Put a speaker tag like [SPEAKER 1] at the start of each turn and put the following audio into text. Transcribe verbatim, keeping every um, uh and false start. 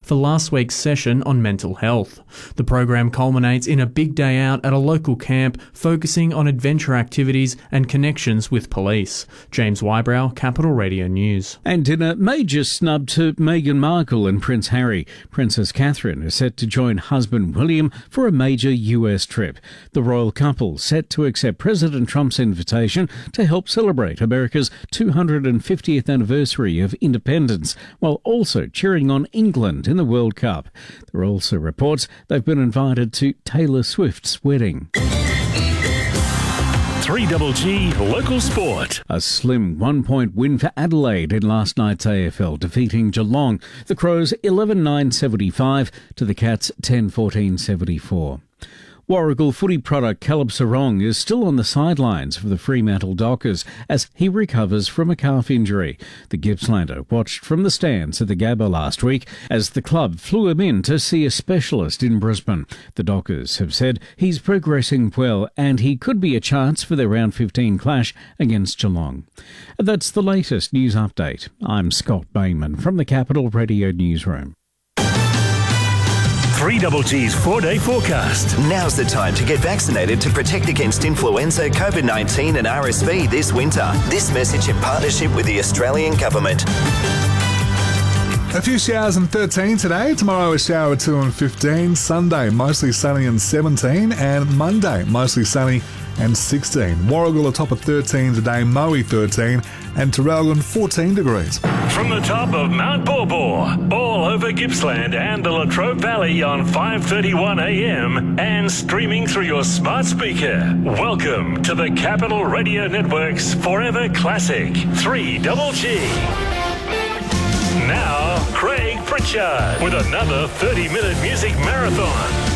[SPEAKER 1] for last week's session on mental health. The program culminates in a big day out at a local camp focusing on adventure activities and connections with police. James Wybrow, Capital Radio News.
[SPEAKER 2] And in a major snub to Meghan Markle and Prince Harry, Princess Catherine is set to join husband William for a major U S trip. The royal couple set to accept President Trump's invitation to help celebrate America's two hundred fiftieth anniversary of independence, while also cheering on England in the World Cup. There are also reports they've been invited to Taylor Swift's wedding.
[SPEAKER 3] three G G Local Sport.
[SPEAKER 2] A slim one-point win for Adelaide in last night's A F L, defeating Geelong. The Crows eleven nine seventy-five to the Cats ten fourteen seventy-four. Warragul footy product Caleb Sarong is still on the sidelines for the Fremantle Dockers as he recovers from a calf injury. The Gippslander watched from the stands at the Gabba last week as the club flew him in to see a specialist in Brisbane. The Dockers have said he's progressing well and he could be a chance for their round fifteen clash against Geelong. And that's the latest news update. I'm Scott Bainman from the Capital Radio Newsroom.
[SPEAKER 3] three G G's four-day forecast.
[SPEAKER 4] Now's the time to get vaccinated to protect against influenza, COVID nineteen and R S V this winter. This message in partnership with the Australian Government.
[SPEAKER 5] A few showers and thirteen today. Tomorrow a shower at two and fifteen. Sunday mostly sunny and seventeen. And Monday mostly sunny and sixteen. Warragul a top of thirteen today. Moe thirteen. And Terrelgan fourteen degrees.
[SPEAKER 3] From the top of Mount Borbor, all over Gippsland and the Latrobe Valley on five thirty-one a m and streaming through your smart speaker. Welcome to the Capital Radio Network's Forever Classic three G G. Now, Craig Pritchard with another thirty minute music marathon.